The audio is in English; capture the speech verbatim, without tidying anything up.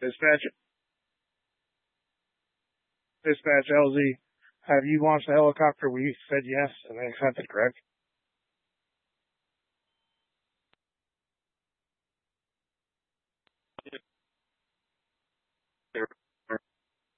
Dispatch, dispatch L Z. Have you launched the helicopter? We said yes, and they accepted, correct?